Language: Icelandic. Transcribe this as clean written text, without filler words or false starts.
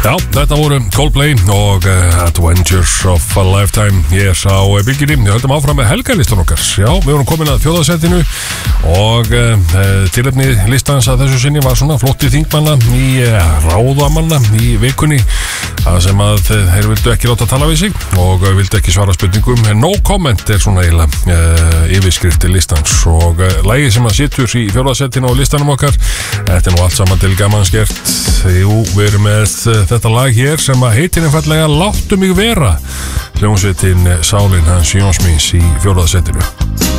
Já, þetta voru Coldplay og Adventures of a Lifetime hér á bylgjunni. Við höldum áfram með helgarlistan okkar. Já, við vorum komin að 4. setinu og tilefni listans að þessu sinni var svona flotti þingmanna í ráðamanna í vikunni. Það sem að þeir vildu ekki láta tala við sig og vildu ekki svara spurningum. No comment svona eiginlega yfirskrifti listans og lagi sem að situr í 4. setinu á listanum okkar. Þetta nú allt saman til gamans gert. Jú, við erum með þetta lag hér sem að heitir einfallega Láttu mig vera. Hljómsveitin Sálin hans Jónsmíns í 4. setinu.